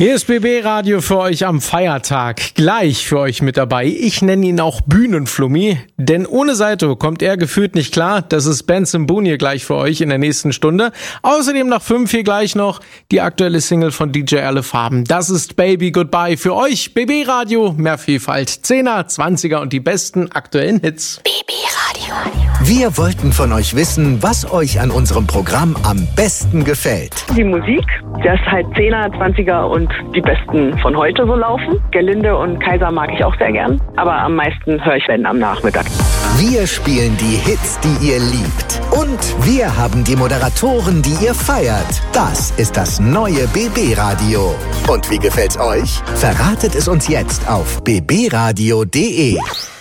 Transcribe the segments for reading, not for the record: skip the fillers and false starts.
Hier ist BB Radio für euch am Feiertag. Gleich für euch mit dabei. Ich nenne ihn auch Bühnenflummi, denn ohne Saito kommt er gefühlt nicht klar. Das ist Benson Boone hier gleich für euch in der nächsten Stunde. Außerdem nach 5 hier gleich noch die aktuelle Single von DJ Alle Farben. Das ist Baby Goodbye für euch. BB Radio, mehr Vielfalt. 10er, 20er und die besten aktuellen Hits. BB Radio. Wir wollten von euch wissen, was euch an unserem Programm am besten gefällt. Die Musik, dass halt 10er, 20er und die besten von heute so laufen. Gerlinde und Kaiser mag ich auch sehr gern, aber am meisten höre ich wenn am Nachmittag. Wir spielen die Hits, die ihr liebt. Und wir haben die Moderatoren, die ihr feiert. Das ist das neue BB Radio. Und wie gefällt's euch? Verratet es uns jetzt auf bbradio.de.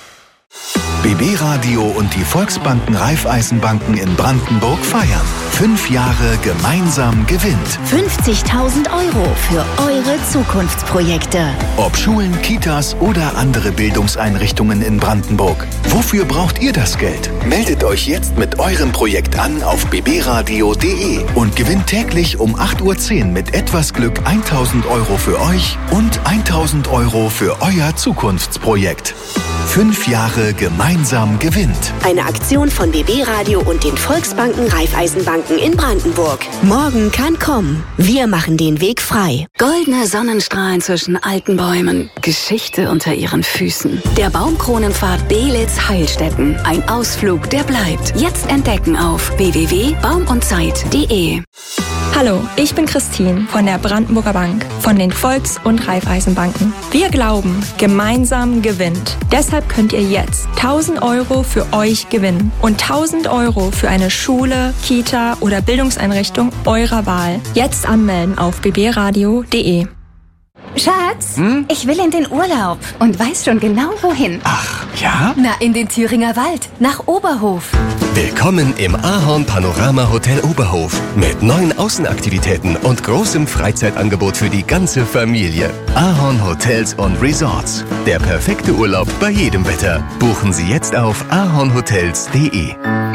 BB Radio und die Volksbanken Raiffeisenbanken in Brandenburg feiern. 5 Jahre gemeinsam gewinnt. 50.000 € für eure Zukunftsprojekte. Ob Schulen, Kitas oder andere Bildungseinrichtungen in Brandenburg. Wofür braucht ihr das Geld? Meldet euch jetzt mit eurem Projekt an auf bbradio.de und gewinnt täglich um 8:10 Uhr mit etwas Glück 1.000 € für euch und 1.000 € für euer Zukunftsprojekt. 5 Jahre gemeinsam gewinnt. Eine Aktion von BB Radio und den Volksbanken Raiffeisenbanken in Brandenburg. Morgen kann kommen. Wir machen den Weg frei. Goldene Sonnenstrahlen zwischen alten Bäumen. Geschichte unter ihren Füßen. Der Baumkronenpfad Belitz-Heilstätten. Ein Ausflug, der bleibt. Jetzt entdecken auf www.baumundzeit.de. Hallo, ich bin Christine von der Brandenburger Bank, von den Volks- und Raiffeisenbanken. Wir glauben, gemeinsam gewinnt. Deshalb könnt ihr jetzt 1.000 € für euch gewinnen und 1.000 € für eine Schule, Kita oder Bildungseinrichtung eurer Wahl. Jetzt anmelden auf bbradio.de. Schatz, ich will in den Urlaub und weiß schon genau wohin. Ach, ja? Na, in den Thüringer Wald, nach Oberhof. Willkommen im Ahorn Panorama Hotel Oberhof mit 9 Außenaktivitäten und großem Freizeitangebot für die ganze Familie. Ahorn Hotels und Resorts. Der perfekte Urlaub bei jedem Wetter. Buchen Sie jetzt auf ahornhotels.de.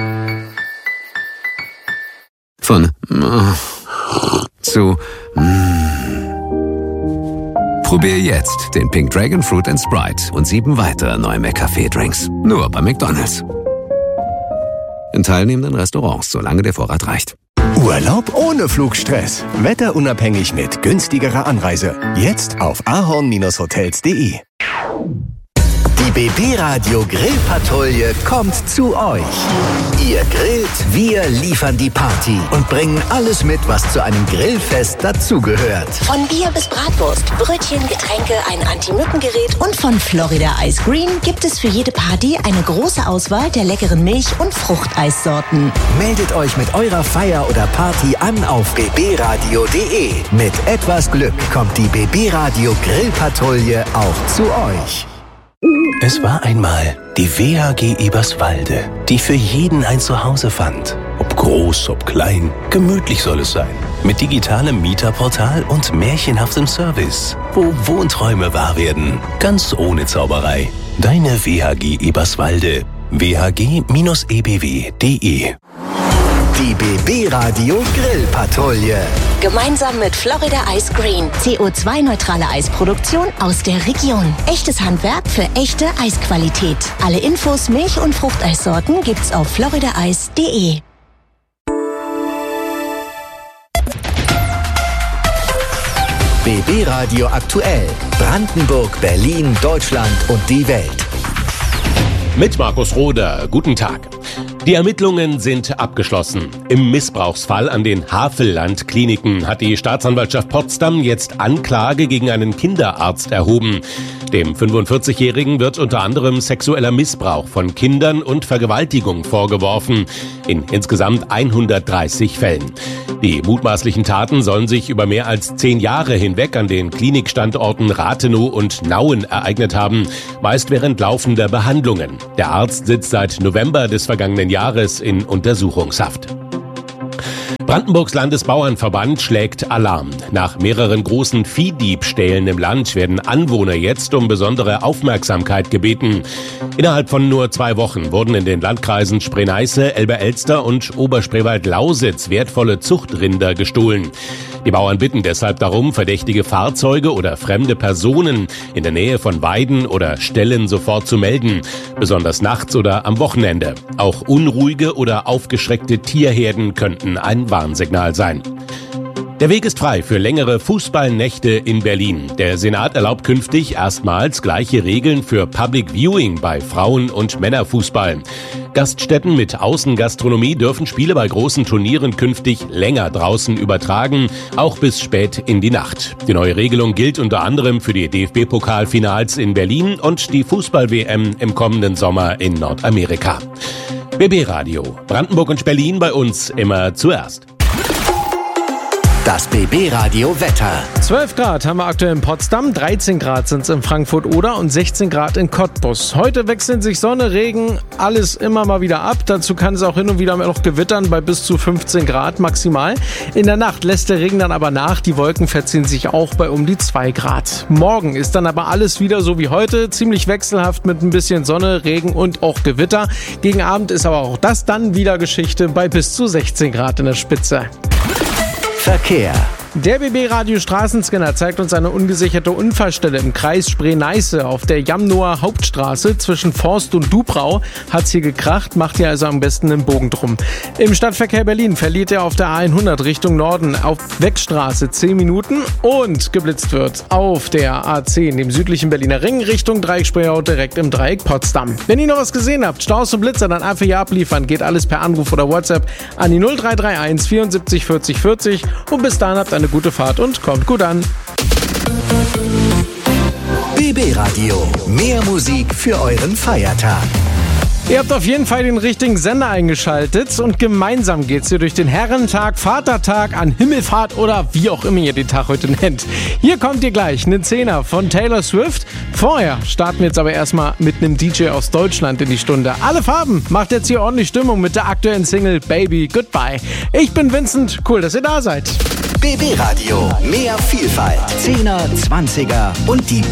Von zu Probier jetzt den Pink Dragon Fruit & Sprite und 7 weitere neue McCafé-Drinks. Nur bei McDonald's. In teilnehmenden Restaurants, solange der Vorrat reicht. Urlaub ohne Flugstress. Wetterunabhängig mit günstigerer Anreise. Jetzt auf ahorn-hotels.de. Die BB Radio Grillpatrouille kommt zu euch. Ihr grillt, wir liefern die Party und bringen alles mit, was zu einem Grillfest dazugehört. Von Bier bis Bratwurst, Brötchen, Getränke, ein Anti-Mücken-Gerät und von Florida Ice Green gibt es für jede Party eine große Auswahl der leckeren Milch- und Fruchteissorten. Meldet euch mit eurer Feier oder Party an auf bbradio.de. Mit etwas Glück kommt die BB Radio Grillpatrouille auch zu euch. Es war einmal die WHG Eberswalde, die für jeden ein Zuhause fand. Ob groß, ob klein, gemütlich soll es sein. Mit digitalem Mieterportal und märchenhaftem Service, wo Wohnträume wahr werden, ganz ohne Zauberei. Deine WHG Eberswalde. whg-ebw.de. Die BB Radio Grillpatrouille. Gemeinsam mit Florida Ice Green. CO2-neutrale Eisproduktion aus der Region. Echtes Handwerk für echte Eisqualität. Alle Infos, Milch- und Fruchteissorten gibt's auf floridaice.de. BB Radio aktuell. Brandenburg, Berlin, Deutschland und die Welt. Mit Markus Roder. Guten Tag. Die Ermittlungen sind abgeschlossen. Im Missbrauchsfall an den Havelland-Kliniken hat die Staatsanwaltschaft Potsdam jetzt Anklage gegen einen Kinderarzt erhoben. Dem 45-Jährigen wird unter anderem sexueller Missbrauch von Kindern und Vergewaltigung vorgeworfen. In insgesamt 130 Fällen. Die mutmaßlichen Taten sollen sich über mehr als 10 Jahre hinweg an den Klinikstandorten Rathenow und Nauen ereignet haben, meist während laufender Behandlungen. Der Arzt sitzt seit November des vergangenen Jahres in Untersuchungshaft. Brandenburgs Landesbauernverband schlägt Alarm. Nach mehreren großen Viehdiebstählen im Land werden Anwohner jetzt um besondere Aufmerksamkeit gebeten. Innerhalb von nur 2 Wochen wurden in den Landkreisen Spree-Neiße, Elbe-Elster und Oberspreewald-Lausitz wertvolle Zuchtrinder gestohlen. Die Bauern bitten deshalb darum, verdächtige Fahrzeuge oder fremde Personen in der Nähe von Weiden oder Ställen sofort zu melden, besonders nachts oder am Wochenende. Auch unruhige oder aufgeschreckte Tierherden könnten ein Warnsignal sein. Der Weg ist frei für längere Fußballnächte in Berlin. Der Senat erlaubt künftig erstmals gleiche Regeln für Public Viewing bei Frauen- und Männerfußball. Gaststätten mit Außengastronomie dürfen Spiele bei großen Turnieren künftig länger draußen übertragen, auch bis spät in die Nacht. Die neue Regelung gilt unter anderem für die DFB-Pokalfinals in Berlin und die Fußball-WM im kommenden Sommer in Nordamerika. BB Radio, Brandenburg und Berlin, bei uns immer zuerst. Das BB-Radio Wetter. 12 Grad haben wir aktuell in Potsdam, 13 Grad sind es in Frankfurt-Oder und 16 Grad in Cottbus. Heute wechseln sich Sonne, Regen, alles immer mal wieder ab. Dazu kann es auch hin und wieder noch gewittern bei bis zu 15 Grad maximal. In der Nacht lässt der Regen dann aber nach. Die Wolken verziehen sich auch bei um die 2 Grad. Morgen ist dann aber alles wieder so wie heute. Ziemlich wechselhaft mit ein bisschen Sonne, Regen und auch Gewitter. Gegen Abend ist aber auch das dann wieder Geschichte bei bis zu 16 Grad in der Spitze. Verkehr. Der BB-Radio Straßenscanner zeigt uns eine ungesicherte Unfallstelle im Kreis Spree-Neiße auf der Jamnower Hauptstraße zwischen Forst und Dubrau. Hat's hier gekracht, macht hier also am besten einen Bogen drum. Im Stadtverkehr Berlin verliert er auf der A100 Richtung Norden auf Weckstraße 10 Minuten und geblitzt wird auf der A10 dem südlichen Berliner Ring Richtung Dreieckspree direkt im Dreieck Potsdam. Wenn ihr noch was gesehen habt, Staus und Blitzer, dann einfach hier abliefern. Geht alles per Anruf oder WhatsApp an die 0331 74 40 40 und bis dahin habt eine gute Fahrt und kommt gut an. BB Radio. Mehr Musik für euren Feiertag. Ihr habt auf jeden Fall den richtigen Sender eingeschaltet und gemeinsam geht's hier durch den Herrentag, Vatertag, an Himmelfahrt oder wie auch immer ihr den Tag heute nennt. Hier kommt ihr gleich einen Zehner von Taylor Swift. Vorher starten wir jetzt aber erstmal mit einem DJ aus Deutschland in die Stunde. Alle Farben macht jetzt hier ordentlich Stimmung mit der aktuellen Single Baby Goodbye. Ich bin Vincent, cool, dass ihr da seid. BB Radio, mehr Vielfalt, 10er, 20er und die